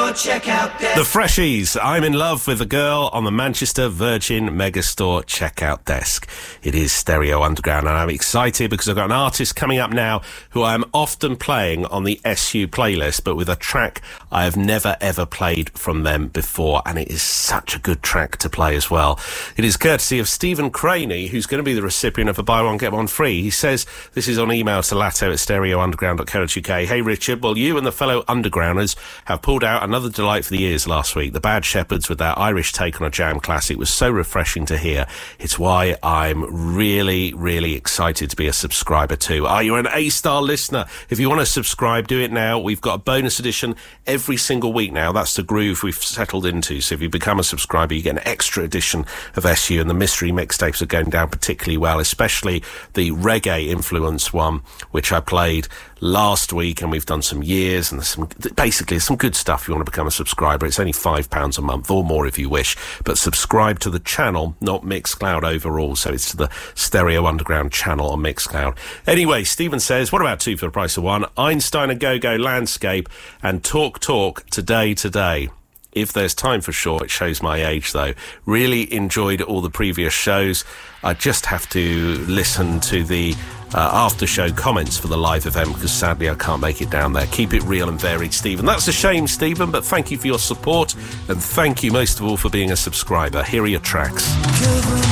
checkout desk. The Freshies, I'm in love with the girl on the Manchester Virgin Megastore checkout desk. It is Stereo Underground, and I'm excited because I've got an artist coming up now who I'm often playing on the SU playlist, but with a track I have never ever played from them before, and it is such a good track to play as well. It is courtesy of Stephen Craney, who's going to be the recipient of a buy one get one free. He says, this is on email to lato@stereounderground.co.uk. Hey Richard, well, you and the fellow undergrounders have pulled out another delight for the ears last week. The Bad Shepherds with their Irish take on a jam classic was so refreshing to hear. It's why I'm really, really excited to be a subscriber too. Are you an A-star listener? If you want to subscribe, do it now. We've got a bonus edition every single week now. That's the groove we've settled into. So if you become a subscriber, you get an extra edition of SU, and the mystery mixtapes are going down particularly well, especially the reggae influence one, which I played last week, and we've done some years, and there's some good stuff. If you want to become a subscriber, it's only £5 a month or more if you wish, but subscribe to the channel, not Mixcloud overall. So it's to the Stereo Underground channel on Mixcloud. Anyway, Stephen says, what about two for the price of one? Einstein and Go-Go Landscape and Talk Today. If there's time for sure, it shows my age though. Really enjoyed all the previous shows. I just have to listen to the after show comments for the live event because sadly I can't make it down there. Keep it real and varied, Stephen. That's a shame, Stephen, but thank you for your support, and thank you most of all for being a subscriber. Here are your tracks.